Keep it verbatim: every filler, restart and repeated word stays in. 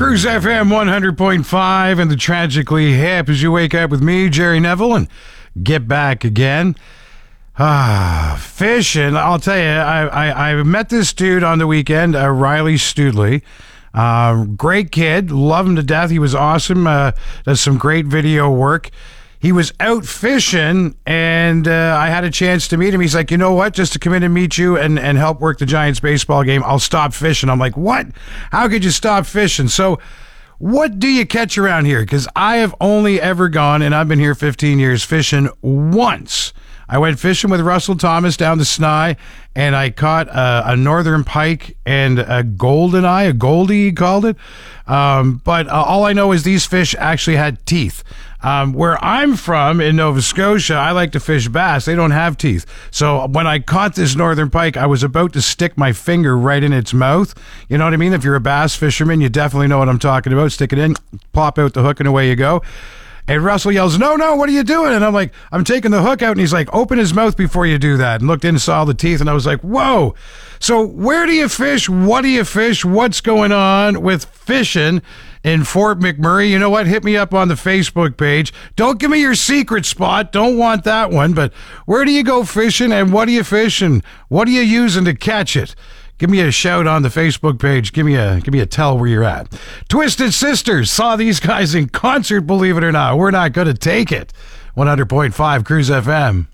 Cruise F M one hundred point five and the Tragically Hip as you wake up with me, Jerry Neville, and get back again. Ah, fishing. I'll tell you, I, I, I met this dude on the weekend, uh, Riley Studley. Uh, great kid. Love him to death. He was awesome. Uh, does some great video work. He was out fishing, and uh, I had a chance to meet him. He's like, you know what? Just to come in and meet you and, and help work the Giants baseball game, I'll stop fishing. I'm like, what? How could you stop fishing? So what do you catch around here? Because I have only ever gone, and I've been here fifteen years, fishing once. I went fishing with Russell Thomas down the Sny, and I caught a, a northern pike and a golden eye, a goldie he called it. Um, but uh, all I know is these fish actually had teeth. Um, where I'm from in Nova Scotia, I like to fish bass. They don't have teeth. So when I caught this northern pike, I was about to stick my finger right in its mouth. You know what I mean? If you're a bass fisherman, you definitely know what I'm talking about. Stick it in, pop out the hook, and away you go. And Russell yells, no, no, what are you doing? And I'm like, I'm taking the hook out. And he's like, open his mouth before you do that. And looked in and saw the teeth. And I was like, whoa. So where do you fish? What do you fish? What's going on with fishing in Fort McMurray? You know what? Hit me up on the Facebook page. Don't give me your secret spot. Don't want that one. But where do you go fishing? And what do you fish? And what are you using to catch it? Give me a shout on the Facebook page. Give me a give me a tell where you're at. Twisted Sisters saw these guys in concert, believe it or not. We're not going to take it. one hundred point five Cruise F M.